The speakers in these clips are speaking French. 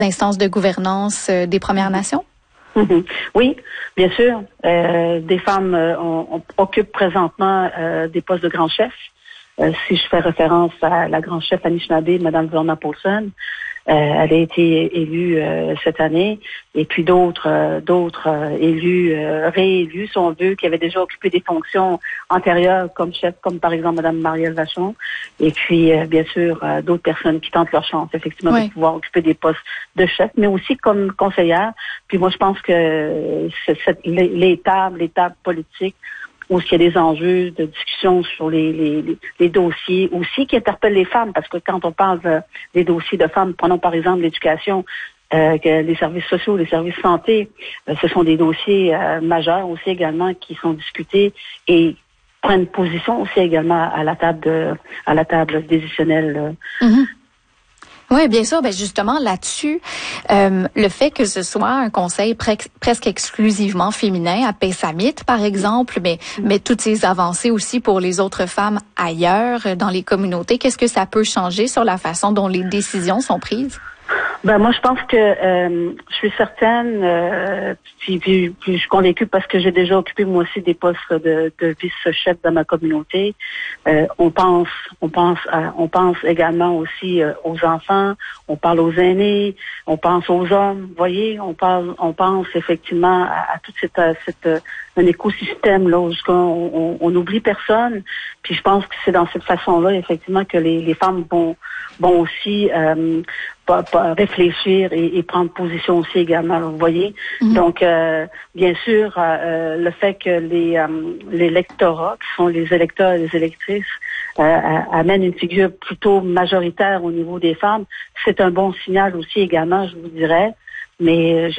instances de gouvernance des Premières Nations? Oui, bien sûr. Des femmes occupent présentement des postes de grands chefs. Si je fais référence à la grande chef Anishinaabe, Mme Verna Paulson, elle a été élue cette année, et puis d'autres élus, réélus, si on veut, qui avaient déjà occupé des fonctions antérieures comme chef, comme par exemple Mme Marielle Vachon, et puis bien sûr d'autres personnes qui tentent leur chance, effectivement, de pouvoir occuper des postes de chef, mais aussi comme conseillère. Puis moi, je pense que l'étape politique, où il y a des enjeux de discussion sur les dossiers aussi qui interpellent les femmes, parce que quand on parle des dossiers de femmes, prenons par exemple l'éducation, que les services sociaux, les services santé, ce sont des dossiers majeurs aussi également qui sont discutés et prennent position aussi également à la table décisionnelle. Oui, bien sûr. Ben justement, là-dessus, le fait que ce soit un conseil presque exclusivement féminin à Pessamit, par exemple, mais toutes ces avancées aussi pour les autres femmes ailleurs dans les communautés, qu'est-ce que ça peut changer sur la façon dont les décisions sont prises? Ben moi, je pense que je suis certaine, puis je suis convaincue parce que j'ai déjà occupé moi aussi des postes de vice-chef dans ma communauté. On pense également aussi aux enfants, on parle aux aînés, on pense aux hommes. Vous voyez, on pense effectivement à toute un écosystème là où on n'oublie personne. Puis je pense que c'est dans cette façon-là effectivement que les femmes vont aussi réfléchir et prendre position aussi également, vous voyez. Donc, bien sûr, le fait que l'électorat, qui sont les électeurs et les électrices, amènent une figure plutôt majoritaire au niveau des femmes, c'est un bon signal aussi également, je vous dirais. Mais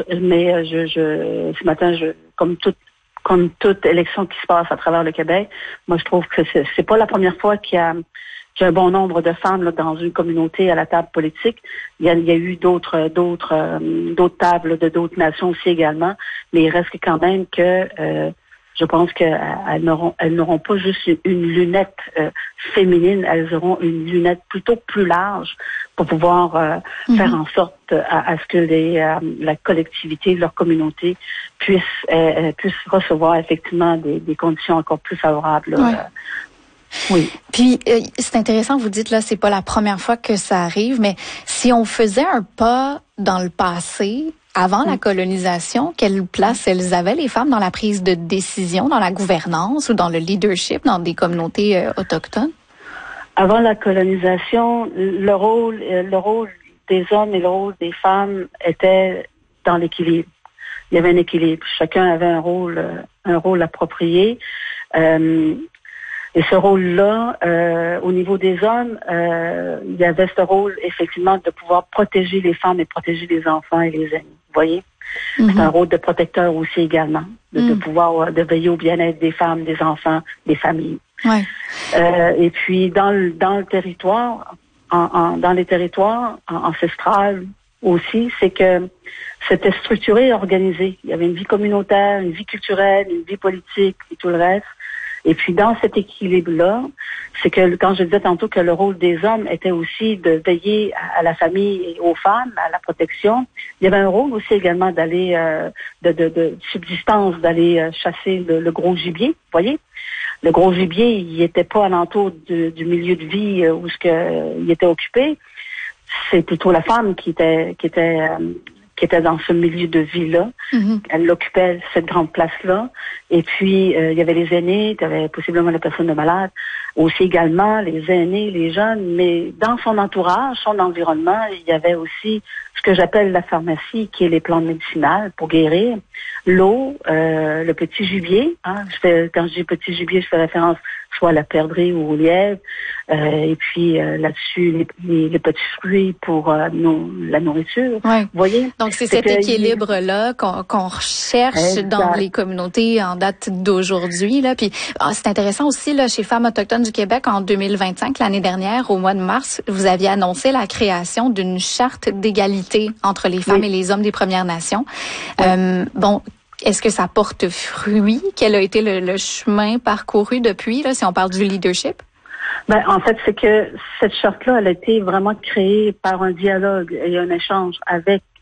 ce matin, comme toute élection qui se passe à travers le Québec, moi je trouve que c'est pas la première fois qu'il y a un bon nombre de femmes là, dans une communauté à la table politique. Il y a eu d'autres tables de d'autres nations aussi également, mais il reste quand même que je pense qu'elles n'auront pas juste une lunette féminine, elles auront une lunette plutôt plus large pour pouvoir faire en sorte à ce que la collectivité, leur communauté puisse recevoir effectivement des conditions encore plus favorables. Oui. Puis c'est intéressant, vous dites là, c'est pas la première fois que ça arrive, mais si on faisait un pas dans le passé, avant la colonisation, quelle place elles avaient les femmes dans la prise de décision, dans la gouvernance ou dans le leadership dans des communautés autochtones? Avant la colonisation, le rôle des hommes et le rôle des femmes était dans l'équilibre. Il y avait un équilibre. Chacun avait un rôle approprié. Et ce rôle-là, au niveau des hommes, il y avait ce rôle, effectivement, de pouvoir protéger les femmes et protéger les enfants et les aînés. Vous voyez? C'est un rôle de protecteur aussi également, de pouvoir de veiller au bien-être des femmes, des enfants, des familles. Ouais. Et puis, dans le territoire, dans les territoires ancestrales aussi, c'est que c'était structuré et organisé. Il y avait une vie communautaire, une vie culturelle, une vie politique et tout le reste. Et puis, dans cet équilibre-là, c'est que, quand je disais tantôt que le rôle des hommes était aussi de veiller à la famille et aux femmes, à la protection, il y avait un rôle aussi également d'aller, de subsistance, d'aller chasser le gros gibier, vous voyez? Le gros gibier, il n'était pas alentour du milieu de vie où il était occupé. C'est plutôt la femme qui était dans ce milieu de vie-là. Elle occupait cette grande place-là. Et puis, il y avait les aînés, il y avait possiblement les personnes malades, aussi également les aînés, les jeunes, mais dans son entourage, son environnement, il y avait aussi ce que j'appelle la pharmacie, qui est les plantes médicinales pour guérir, l'eau, le petit gibier. Quand je dis petit gibier, je fais référence soit à la perdrix ou au lièvre, et puis là-dessus, les petits fruits pour la nourriture. Ouais. Vous voyez? Donc, c'est cet équilibre-là qu'on recherche dans les communautés en date d'aujourd'hui. Là. Puis, c'est intéressant aussi, là, chez Femmes autochtones du Québec, en 2025, l'année dernière, au mois de mars, vous aviez annoncé la création d'une charte d'égalité entre les femmes et les hommes des Premières Nations. Est-ce que ça porte fruit? Quel a été le chemin parcouru depuis, là, si on parle du leadership? Ben, en fait, c'est que cette charte-là, elle a été vraiment créée par un dialogue et un échange avec